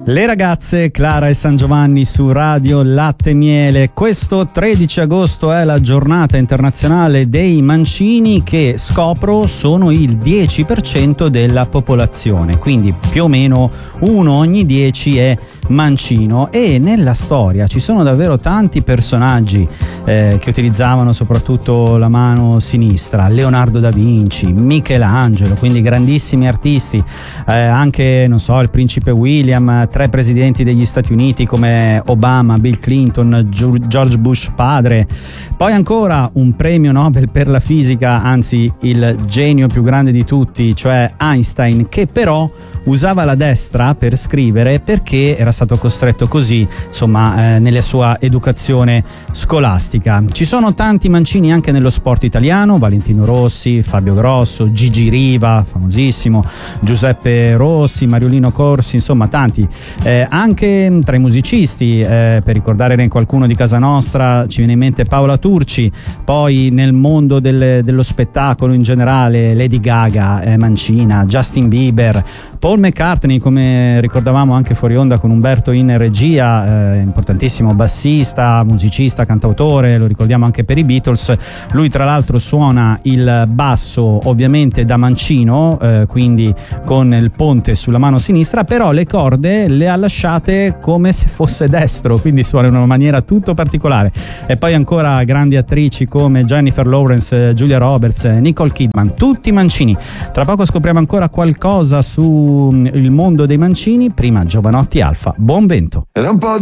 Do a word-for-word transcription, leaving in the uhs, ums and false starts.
Le ragazze, Clara e San Giovanni su Radio Latte e Miele. Questo tredici agosto è la giornata internazionale dei mancini, che scopro sono il dieci per cento della popolazione, quindi più o meno uno ogni dieci è mancino. E nella storia ci sono davvero tanti personaggi eh, che utilizzavano soprattutto la mano sinistra: Leonardo da Vinci, Michelangelo, quindi grandissimi artisti, eh, anche non so il principe William, tre presidenti degli Stati Uniti come Obama, Bill Clinton, George Bush padre, poi ancora un premio Nobel per la fisica, anzi il genio più grande di tutti, cioè Einstein, che però usava la destra per scrivere perché era stato costretto così, insomma, eh, nella sua educazione scolastica. Ci sono tanti mancini anche nello sport italiano: Valentino Rossi, Fabio Grosso, Gigi Riva, famosissimo, Giuseppe Rossi, Mariolino Corsi, insomma tanti. Eh, anche tra i musicisti, eh, per ricordare qualcuno di casa nostra, ci viene in mente Paola Turci. Poi nel mondo del, dello spettacolo in generale, Lady Gaga è mancina, Justin Bieber, Paul McCartney, come ricordavamo anche fuori onda con Umberto in regia, eh, importantissimo bassista, musicista, cantautore, lo ricordiamo anche per i Beatles. Lui tra l'altro suona il basso ovviamente da mancino, eh, quindi con il ponte sulla mano sinistra, però le corde le ha lasciate come se fosse destro, quindi suona in una maniera tutto particolare. E poi ancora grandi attrici come Jennifer Lawrence, Julia Roberts, Nicole Kidman, tutti mancini. Tra poco scopriamo ancora qualcosa su il mondo dei mancini. Prima Giovanotti Alfa, buon vento. Ed un po' di